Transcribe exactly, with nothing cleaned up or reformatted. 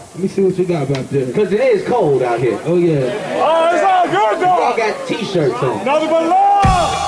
Let me see what you got back there. Because it is cold out here. Oh, yeah. Oh, it's all good, though. Y'all got t-shirts on. Nothing but love.